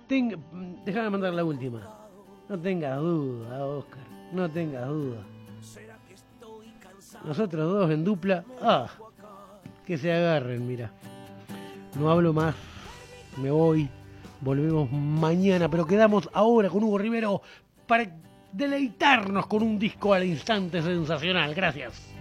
Déjame mandar la última. No tengas duda, Oscar. No tengas duda. Nosotros dos en dupla. Que se agarren, mira. No hablo más. Me voy. Volvemos mañana. Pero quedamos ahora con Hugo Rivero para deleitarnos con un disco al instante sensacional. Gracias.